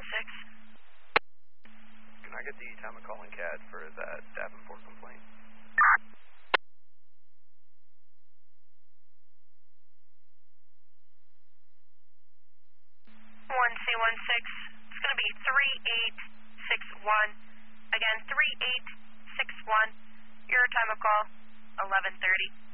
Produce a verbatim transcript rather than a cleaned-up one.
one six. Can I get the time of calling C A D for that Davenport complaint? one C one six. It's going to be three eight six one. Again, three eight six one. Your time of call, eleven thirty.